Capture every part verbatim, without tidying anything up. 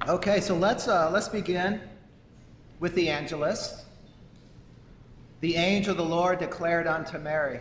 Okay, so let's uh, let's begin with the Angelus. The angel of the Lord declared unto Mary,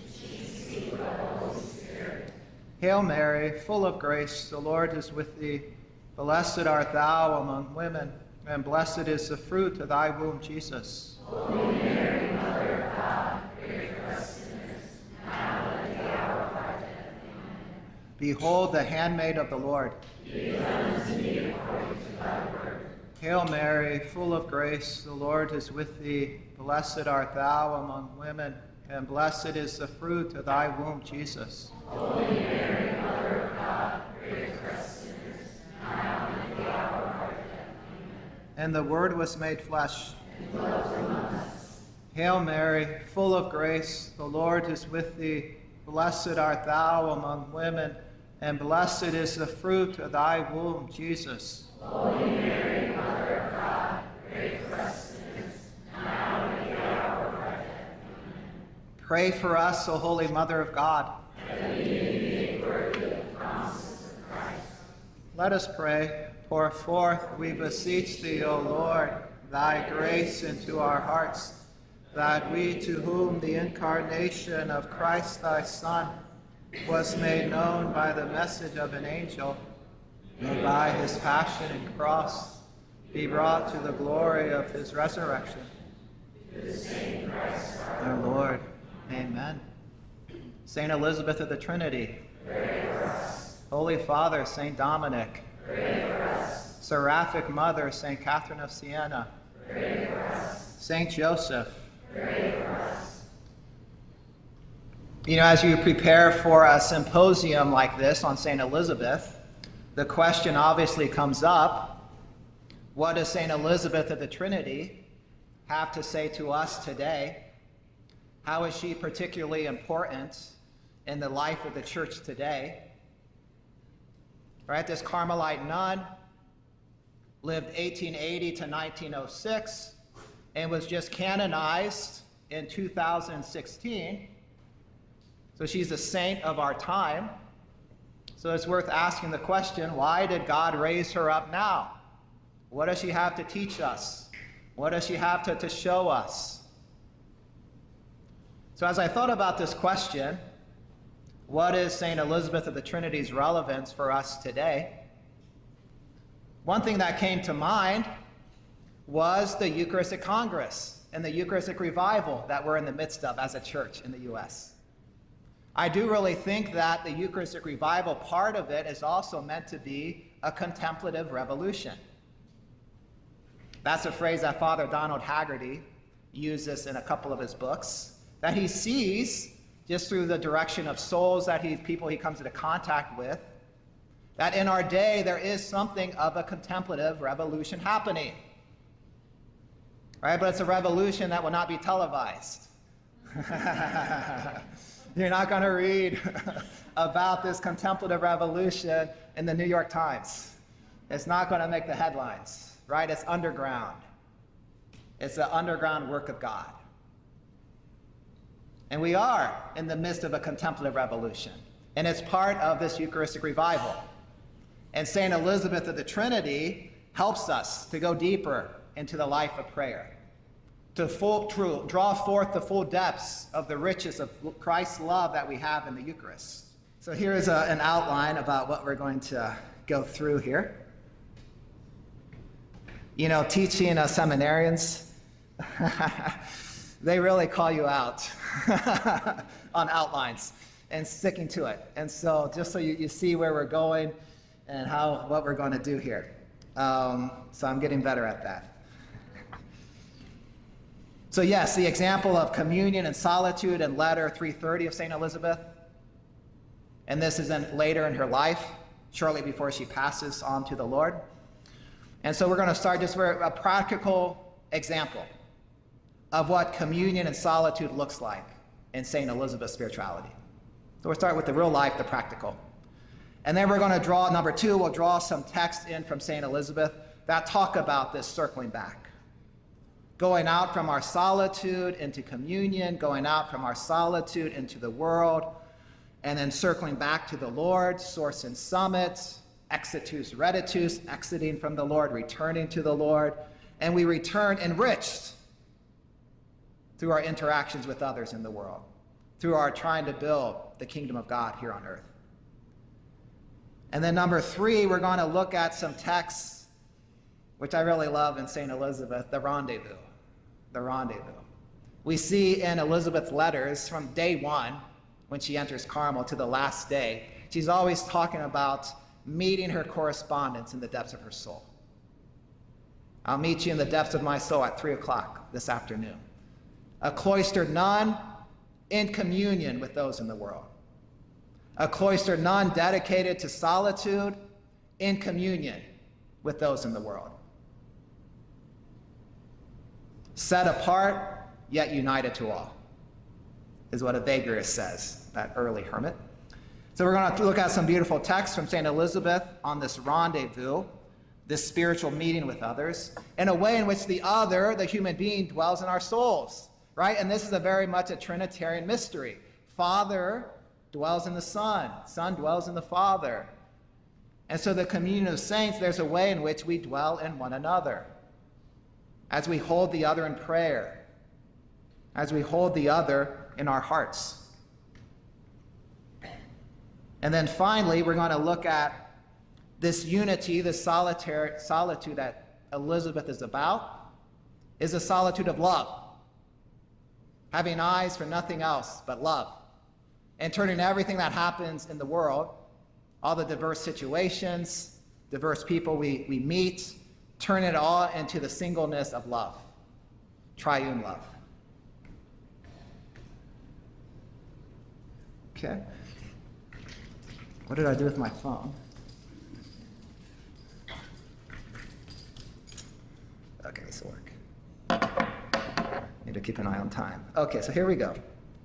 Hail Mary, full of grace, the Lord is with thee. Blessed art thou among women, and blessed is the fruit of thy womb, Jesus. Holy Mary, Mother of God, pray for us sinners, now and at the hour of our death. Amen. Behold the handmaid of the Lord. Be it done unto me according to thy word. Hail Mary, full of grace, the Lord is with thee. Blessed art thou among women, and blessed is the fruit of thy womb, Jesus. Holy Mary, Mother of God, pray for us sinners, now and at the hour of our death. Amen. And the Word was made flesh. And dwelt among us. Hail Mary, full of grace, the Lord is with thee. Blessed art thou among women, and blessed is the fruit of thy womb, Jesus. Holy Mary, Mother of God, pray for us sinners, now and at the hour of our death. Amen. Pray for us, O Holy Mother of God. That we may be made worthy of the promises of Christ. Let us pray. Pour forth, we beseech thee, O Lord, thy grace into our hearts, that we, to whom the incarnation of Christ thy Son was made known by the message of an angel, and by his passion and cross, be brought to the glory of his resurrection. Through the same Christ Our Lord. Amen. Saint Elizabeth of the Trinity. pray for us. Holy Father, Saint Dominic. Pray for us. Seraphic Mother, Saint Catherine of Siena. Pray for us. Saint Joseph. Pray for us. You know, as you prepare for a symposium like this on Saint Elizabeth, the question obviously comes up, what does Saint Elizabeth of the Trinity have to say to us today? How is she particularly important in the life of the church today? Right, this Carmelite nun lived eighteen eighty to nineteen oh six and was just canonized in two thousand sixteen. So she's a saint of our time. So it's worth asking the question, why did God raise her up now? What does she have to teach us? What does she have to, to show us? So as I thought about this question, what is Saint Elizabeth of the Trinity's relevance for us today? One thing that came to mind was the Eucharistic Congress and the Eucharistic Revival that we're in the midst of as a church in the U S I do really think that the Eucharistic Revival, part of it is also meant to be a contemplative revolution. That's a phrase that Father Donald Haggerty uses in a couple of his books, that he sees just through the direction of souls that he, people he comes into contact with, that in our day there is something of a contemplative revolution happening. Right? But it's a revolution that will not be televised. You're not going to read about this contemplative revolution in the New York Times. It's not going to make the headlines, right? It's underground. It's the underground work of God. And we are in the midst of a contemplative revolution. And it's part of this Eucharistic revival. And Saint Elizabeth of the Trinity helps us to go deeper into the life of prayer, to full, true, draw forth the full depths of the riches of Christ's love that we have in the Eucharist. So here is a, an outline about what we're going to go through here. You know, teaching uh, seminarians, they really call you out on outlines and sticking to it. And so just so you, you see where we're going and how what we're going to do here. Um, so I'm getting better at that. So yes, the example of communion and solitude in letter three thirty of Saint Elizabeth. And this is in, later in her life, shortly before she passes on to the Lord. And so we're going to start just with a practical example of what communion and solitude looks like in Saint Elizabeth's spirituality. So we'll start with the real life, the practical. And then we're going to draw, number two, we'll draw some text in from Saint Elizabeth that talk about this circling back. Going out from our solitude into communion, going out from our solitude into the world, and then circling back to the Lord, source and summit, exitus, reditus, exiting from the Lord, returning to the Lord, and we return enriched through our interactions with others in the world, through our trying to build the kingdom of God here on earth. And then number three, we're going to look at some texts, which I really love in Saint Elizabeth, the rendezvous, the rendezvous. We see in Elizabeth's letters from day one, when she enters Carmel, to the last day, she's always talking about meeting her correspondence in the depths of her soul. I'll meet you in the depths of my soul at three o'clock this afternoon. A cloistered nun in communion with those in the world. A cloistered nun dedicated to solitude in communion with those in the world. Set apart, yet united to all, is what Evagrius says, that early hermit. So we're going to look at some beautiful texts from Saint Elizabeth on this rendezvous, this spiritual meeting with others, in a way in which the other, the human being, dwells in our souls, right? And this is a very much a Trinitarian mystery. Father dwells in the Son, Son dwells in the Father. And so the communion of saints, there's a way in which we dwell in one another, as we hold the other in prayer, as we hold the other in our hearts. And then finally, we're going to look at this unity, this solitary solitude that Elizabeth is about, is a solitude of love. Having eyes for nothing else but love. And turning everything that happens in the world, all the diverse situations, diverse people we, we meet, turn it all into the singleness of love, triune love. Okay. What did I do with my phone? Okay, this will work. Need to keep an eye on time. Okay, so here we go.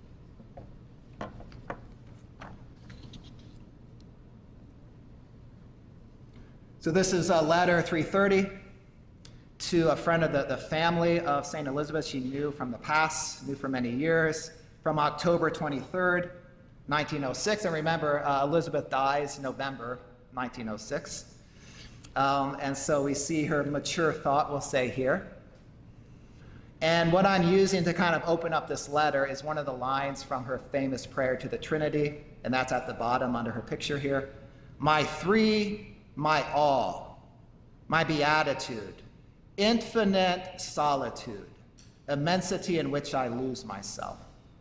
So this is uh, letter three thirty to a friend of the, the family of Saint Elizabeth she knew from the past, knew for many years, from October twenty-third, nineteen oh six. And remember, uh, Elizabeth dies November nineteen oh six. Um, and so we see her mature thought, we'll say here. And what I'm using to kind of open up this letter is one of the lines from her famous prayer to the Trinity, and that's at the bottom under her picture here. My three, my all, my beatitude, infinite solitude, immensity in which I lose myself.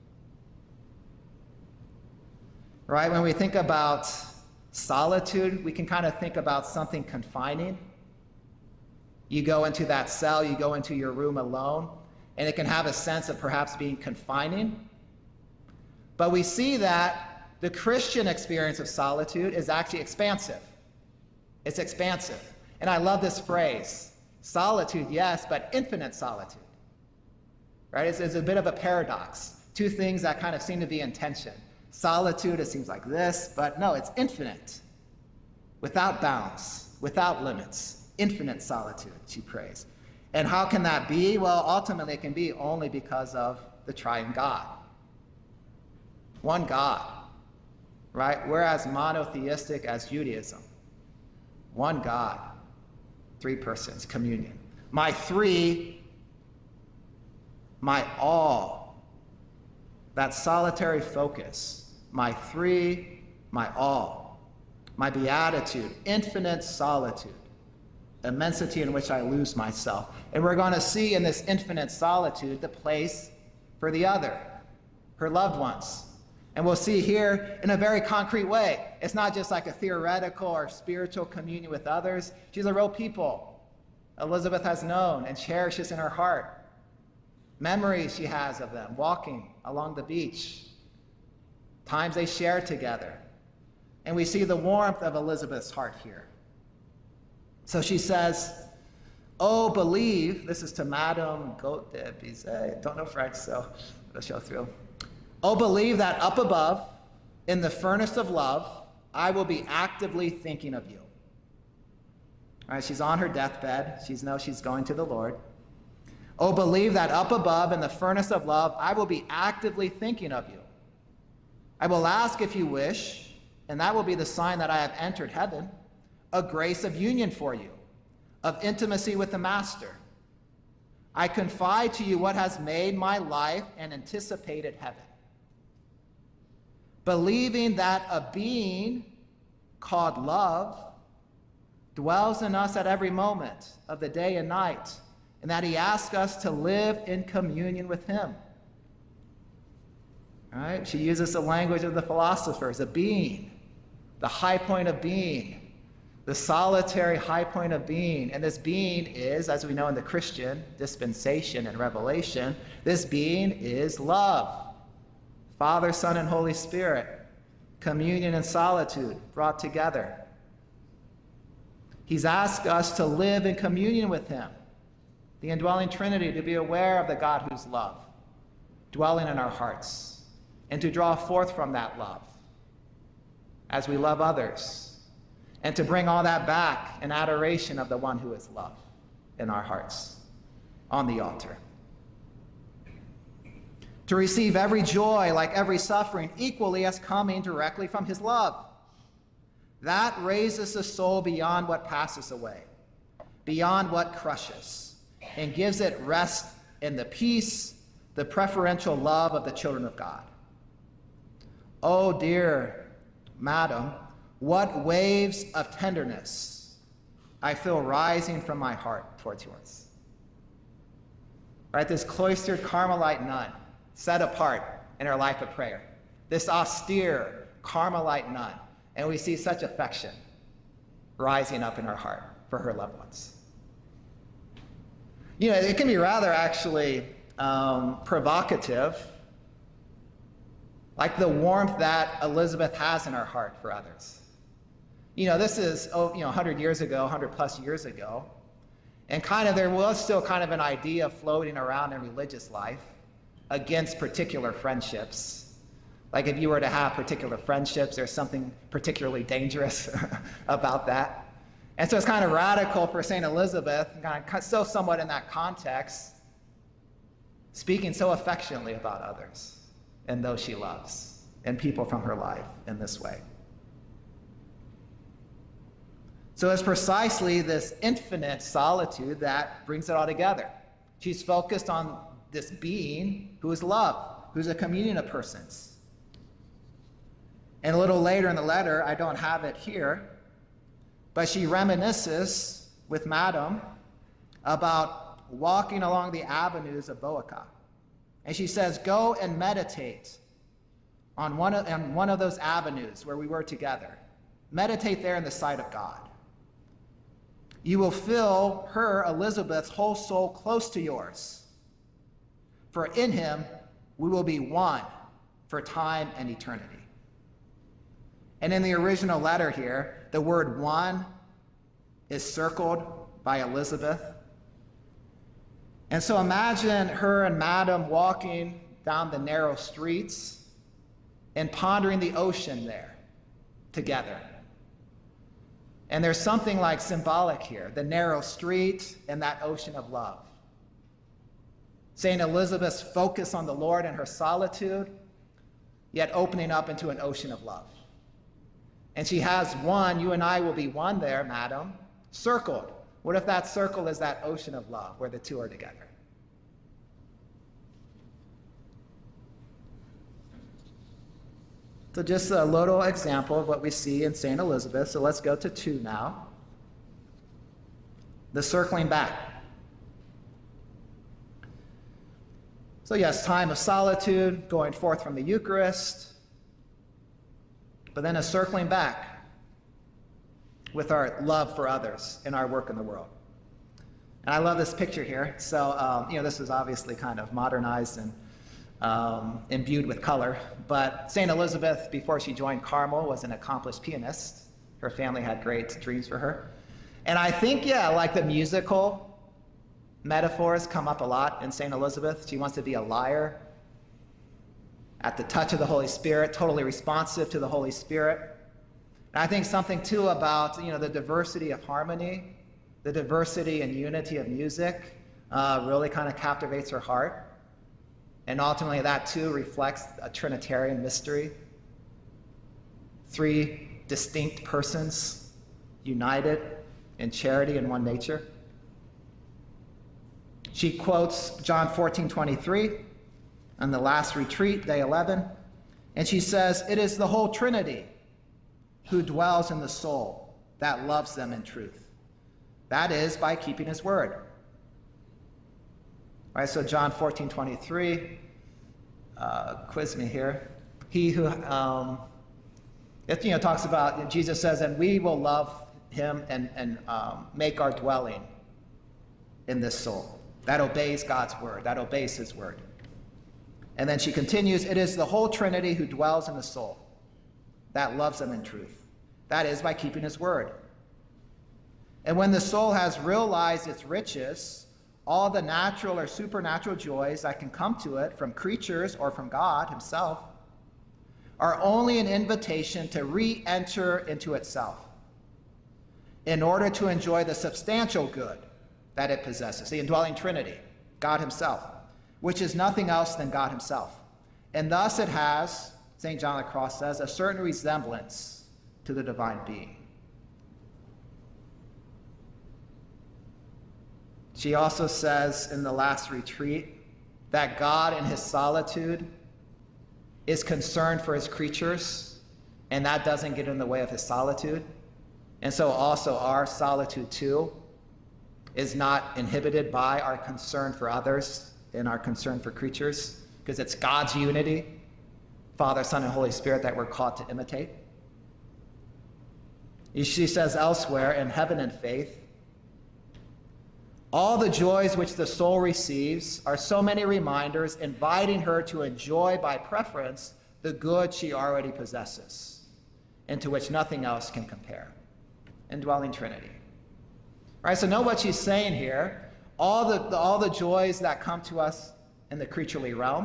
Right? When we think about solitude, we can kind of think about something confining. You go into that cell, you go into your room alone, and it can have a sense of perhaps being confining. But we see that the Christian experience of solitude is actually expansive. It's expansive. And I love this phrase, solitude, yes, but infinite solitude. Right? It's, it's a bit of a paradox. Two things that kind of seem to be in tension. Solitude, it seems like this, but no, it's infinite. Without bounds, without limits. Infinite solitude, she prays. And how can that be? Well, ultimately it can be only because of the triune God. One God, right? We're as monotheistic as Judaism. One God, three persons, communion. My three, my all, that solitary focus, my three, my all, my beatitude, infinite solitude, immensity in which I lose myself. And we're going to see in this infinite solitude the place for the other, her loved ones. And we'll see here in a very concrete way. It's not just like a theoretical or spiritual communion with others. She's a real people Elizabeth has known and cherishes in her heart. Memories she has of them walking along the beach, times they shared together. And we see the warmth of Elizabeth's heart here. So she says, oh, believe, this is to Madame Gaute de Bizet, don't know French, so I'll show through. Oh, believe that up above, in the furnace of love, I will be actively thinking of you. All right, she's on her deathbed. She knows she's going to the Lord. Oh, believe that up above, in the furnace of love, I will be actively thinking of you. I will ask if you wish, and that will be the sign that I have entered heaven. a grace of union for you, of intimacy with the Master. I confide to you what has made my life an anticipated heaven, believing that a being called love dwells in us at every moment of the day and night, and that he asks us to live in communion with him. All right? She uses the language of the philosophers, a being, the high point of being, the solitary high point of being. And this being is, as we know in the Christian dispensation and revelation, this being is love. Father, Son, and Holy Spirit, communion and solitude brought together. He's asked us to live in communion with him, the indwelling Trinity, to be aware of the God who's love, dwelling in our hearts, and to draw forth from that love as we love others, and to bring all that back in adoration of the one who is love in our hearts on the altar. To receive every joy, like every suffering, equally as coming directly from his love. That raises the soul beyond what passes away, beyond what crushes, and gives it rest in the peace, the preferential love of the children of God. Oh, dear Madam, what waves of tenderness I feel rising from my heart towards yours. Right, this cloistered Carmelite nun, set apart in her life of prayer, this austere Carmelite nun, and we see such affection rising up in her heart for her loved ones. You know, it can be rather actually um, provocative, like the warmth that Elizabeth has in her heart for others. You know, this is, oh, you know, one hundred years ago, one hundred plus years ago, and kind of there was still kind of an idea floating around in religious life against particular friendships. Like if you were to have particular friendships, there's something particularly dangerous about that. And so it's kind of radical for Saint Elizabeth, kind of so somewhat in that context, speaking so affectionately about others and those she loves and people from her life in this way. So it's precisely this infinite solitude that brings it all together. She's focused on this being who is love, who's a communion of persons. And a little later in the letter, I don't have it here, but she reminisces with Madam about walking along the avenues of Boeotia. And she says, go and meditate on one of, on one of those avenues where we were together. Meditate there in the sight of God. You will feel her, Elizabeth's, whole soul close to yours. For in him we will be one for time and eternity. And in the original letter here, the word one is circled by Elizabeth. And so imagine her and Madam walking down the narrow streets and pondering the ocean there together. And there's something like symbolic here, the narrow street and that ocean of love. Saint Elizabeth's focus on the Lord and her solitude, yet opening up into an ocean of love. And she has one, you and I will be one there, Madam, circled. What if that circle is that ocean of love where the two are together? So just a little example of what we see in Saint Elizabeth. So let's go to two now. The circling back. So yes, time of solitude, going forth from the Eucharist, but then a circling back with our love for others in our work in the world. And I love this picture here. So, um, you know, this is obviously kind of modernized and um, imbued with color, but Saint Elizabeth, before she joined Carmel, was an accomplished pianist. Her family had great dreams for her. And I think, yeah, like the musical metaphors come up a lot in Saint Elizabeth. She wants to be a lyre, at the touch of the Holy Spirit, totally responsive to the Holy Spirit. And I think something too about, you know, the diversity of harmony, the diversity and unity of music uh, really kind of captivates her heart. And ultimately that too reflects a Trinitarian mystery. Three distinct persons united in charity and one nature. She quotes John fourteen twenty-three on the last retreat, day eleven, and she says, "It is the whole Trinity who dwells in the soul that loves them in truth. That is, by keeping his word." Right, so John fourteen twenty-three, uh, quiz me here. He who, um, it, you know, talks about, Jesus says, "And we will love him and, and um, make our dwelling in this soul." That obeys God's word, that obeys his word. And then she continues, "It is the whole Trinity who dwells in the soul that loves him in truth. That is, by keeping his word. And when the soul has realized its riches, all the natural or supernatural joys that can come to it from creatures or from God himself are only an invitation to re-enter into itself in order to enjoy the substantial good that it possesses, the indwelling Trinity, God himself, which is nothing else than God himself. And thus it has," Saint John of the Cross says, "a certain resemblance to the divine being." She also says in the last retreat that God in his solitude is concerned for his creatures, and that doesn't get in the way of his solitude. And so also our solitude too is not inhibited by our concern for others and our concern for creatures, because it's God's unity, Father, Son, and Holy Spirit, that we're called to imitate. She says elsewhere in Heaven and Faith, "All the joys which the soul receives are so many reminders inviting her to enjoy by preference the good she already possesses, and to which nothing else can compare." Indwelling Trinity. Right, so know what she's saying here. All the, the, all the joys that come to us in the creaturely realm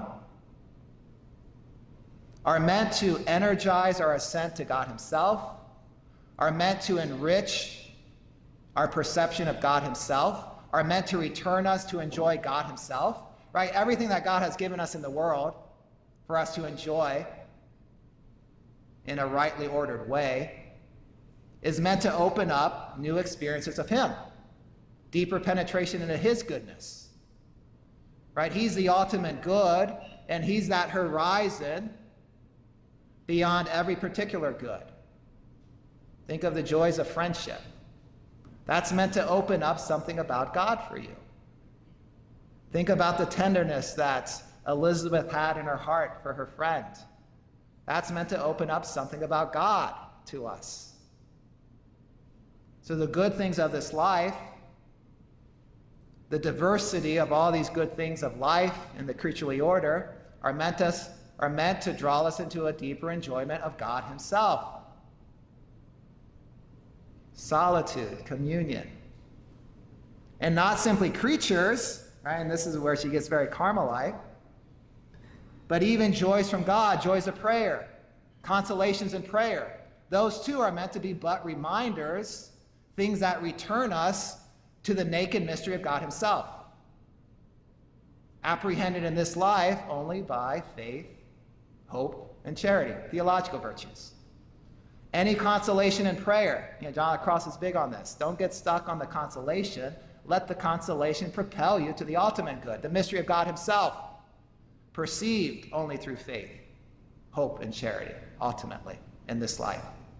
are meant to energize our ascent to God himself, are meant to enrich our perception of God himself, are meant to return us to enjoy God himself, right? Everything that God has given us in the world for us to enjoy in a rightly ordered way is meant to open up new experiences of him, deeper penetration into his goodness, right? He's the ultimate good, and he's that horizon beyond every particular good. Think of the joys of friendship. That's meant to open up something about God for you. Think about the tenderness that Elizabeth had in her heart for her friend. That's meant to open up something about God to us. So the good things of this life, the diversity of all these good things of life in the creaturely order, are meant, us, are meant to draw us into a deeper enjoyment of God himself. Solitude, communion. And not simply creatures, right? And this is where she gets very Carmelite, but even joys from God, joys of prayer, consolations in prayer. Those too are meant to be but reminders, things that return us to the naked mystery of God himself, apprehended in this life only by faith, hope, and charity, theological virtues. Any consolation in prayer. You know, John of the Cross is big on this. Don't get stuck on the consolation. Let the consolation propel you to the ultimate good, the mystery of God himself, perceived only through faith, hope, and charity, ultimately, in this life.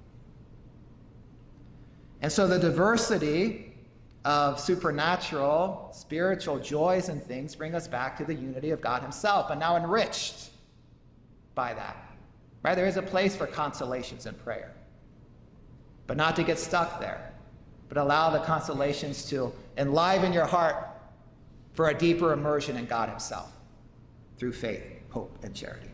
And so the diversity of supernatural, spiritual joys and things bring us back to the unity of God himself, but now enriched by that. Right? There is a place for consolations in prayer, but not to get stuck there, but allow the consolations to enliven your heart for a deeper immersion in God himself through faith, hope, and charity.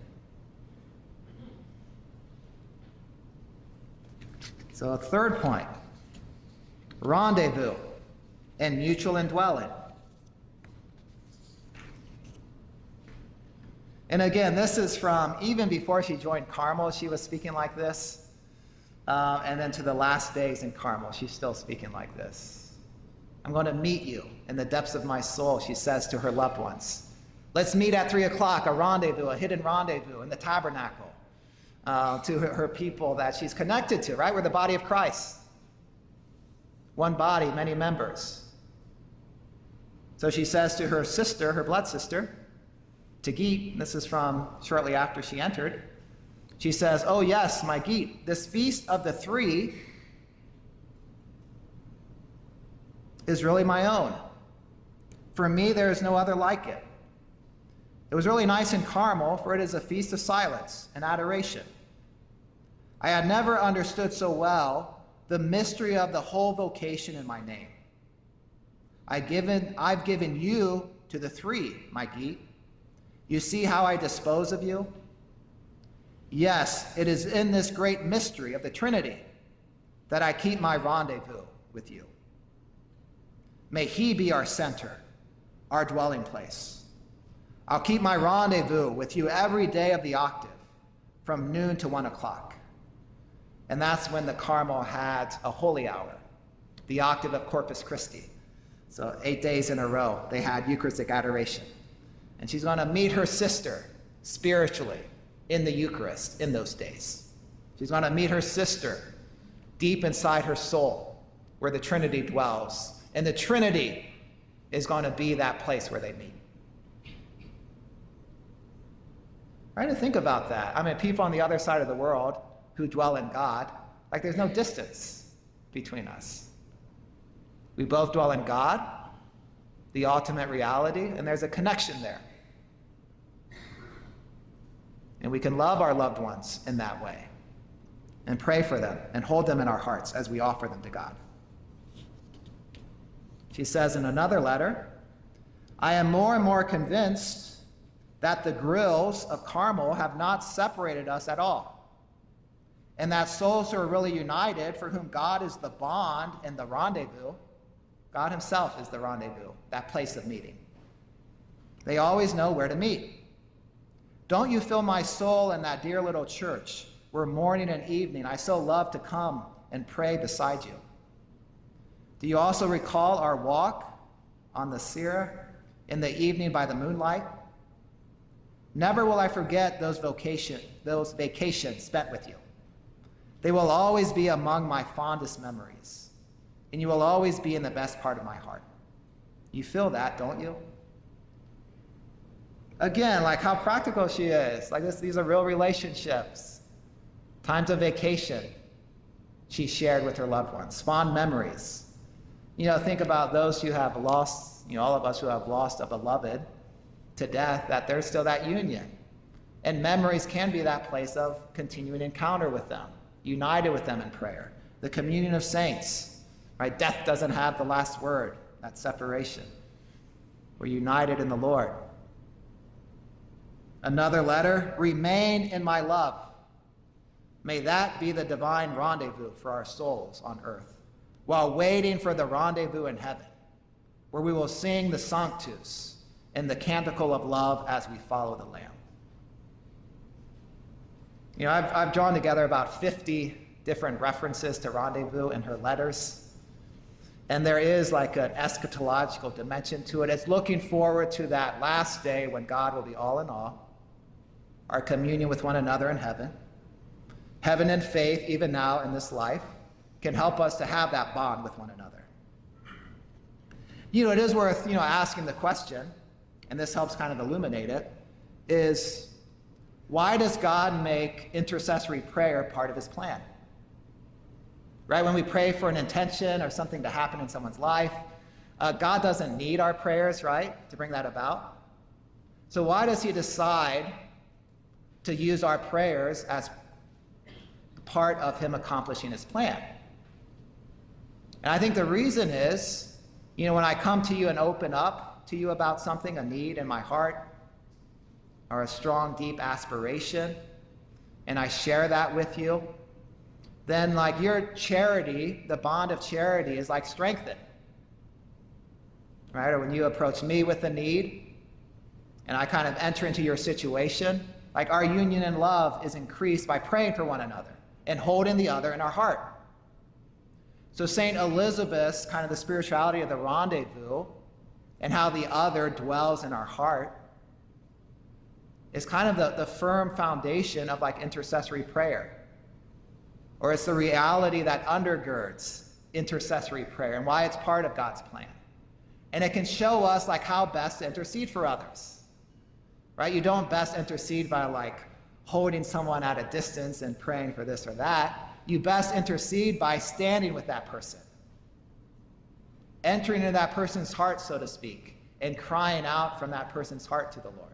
So a third point, rendezvous and mutual indwelling. And again, this is from even before she joined Carmel, she was speaking like this. Uh, and then to the last days in Carmel, she's still speaking like this. I'm going to meet you in the depths of my soul, she says to her loved ones. Let's meet at three o'clock, a rendezvous, a hidden rendezvous in the tabernacle uh, to her, her people that she's connected to, right? We're the body of Christ. one body, many members. So she says to her sister, her blood sister, Tegit, this is from shortly after she entered, she says, "Oh yes, my Git, this feast of the three is really my own. For me, there is no other like it. It was really nice in Carmel, for it is a feast of silence and adoration. I had never understood so well the mystery of the whole vocation in my name. I given, I've given you to the three, my Git. You see how I dispose of you? Yes, it is in this great mystery of the Trinity that I keep my rendezvous with you. May he be our center, our dwelling place. I'll keep my rendezvous with you every day of the octave, from noon to one o'clock. And that's when the Carmel had a holy hour, the octave of Corpus Christi. So eight days in a row, they had Eucharistic adoration. And she's going to meet her sister spiritually in the Eucharist in those days. She's going to meet her sister deep inside her soul, where the Trinity dwells. And the Trinity is going to be that place where they meet. Right? To think about that. I mean, people on the other side of the world who dwell in God, like there's no distance between us. We both dwell in God, the ultimate reality, and there's a connection there. And we can love our loved ones in that way and pray for them and hold them in our hearts as we offer them to God. She says in another letter, I am more and more convinced that the grills of Carmel have not separated us at all, and that souls who are really united, for whom God is the bond and the rendezvous, God himself is the rendezvous, that place of meeting. They always know where to meet. Don't you fill my soul in that dear little church where morning and evening I so love to come and pray beside you? Do you also recall our walk on the Sierra in the evening by the moonlight? Never will I forget those vocation, those vacations spent with you. They will always be among my fondest memories, and you will always be in the best part of my heart. You feel that, don't you? Again, like how practical she is. Like this, these are real relationships. Times of vacation she shared with her loved ones, fond memories. You know, think about those who have lost, you know, all of us who have lost a beloved to death, that there's still that union. And memories can be that place of continuing encounter with them, united with them in prayer. The communion of saints, right? Death doesn't have the last word, that separation. We're united in the Lord. Another letter, remain in my love. May that be the divine rendezvous for our souls on earth, while waiting for the rendezvous in heaven, where we will sing the Sanctus and the canticle of love as we follow the Lamb. You know, I've, I've drawn together about fifty different references to rendezvous in her letters, and there is like an eschatological dimension to it. It's looking forward to that last day when God will be all in all, our communion with one another in heaven. Heaven and faith, even now in this life, can help us to have that bond with one another. You know, it is worth, you know, asking the question, and this helps kind of illuminate it, is why does God make intercessory prayer part of his plan? Right? When we pray for an intention or something to happen in someone's life, uh, God doesn't need our prayers, right, to bring that about. So why does he decide to use our prayers as part of him accomplishing his plan? And I think the reason is, you know, when I come to you and open up to you about something, a need in my heart, or a strong, deep aspiration, and I share that with you, then like your charity, the bond of charity is like strengthened. Right? Or when you approach me with a need, and I kind of enter into your situation, like our union in love is increased by praying for one another and holding the other in our heart. So Saint Elizabeth's kind of the spirituality of the rendezvous and how the other dwells in our heart is kind of the, the firm foundation of like intercessory prayer. Or it's the reality that undergirds intercessory prayer and why it's part of God's plan. And it can show us like how best to intercede for others, right? You don't best intercede by like holding someone at a distance and praying for this or that. You best intercede by standing with that person, entering into that person's heart, so to speak, and crying out from that person's heart to the Lord.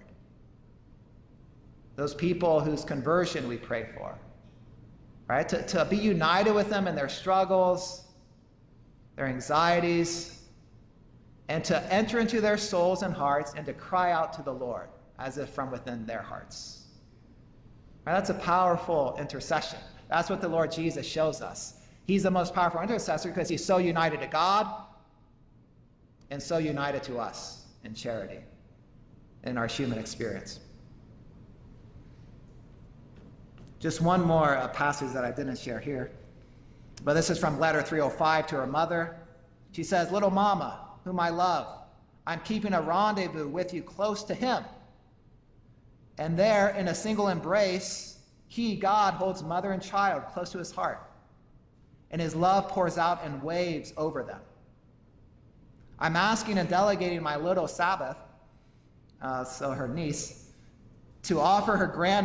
Those people whose conversion we pray for, right? To, to be united with them in their struggles, their anxieties, and to enter into their souls and hearts and to cry out to the Lord as if from within their hearts. Right? That's a powerful intercession. That's what the Lord Jesus shows us. He's the most powerful intercessor because he's so united to God and so united to us in charity in our human experience. Just one more uh, passage that I didn't share here, but this is from letter three oh five to her mother. She says, "Little mama, whom I love, I'm keeping a rendezvous with you close to him. And there, in a single embrace, he, God, holds mother and child close to his heart, and his love pours out in waves over them. I'm asking and delegating my little Sabbath," uh, so her niece, "to offer her grandmother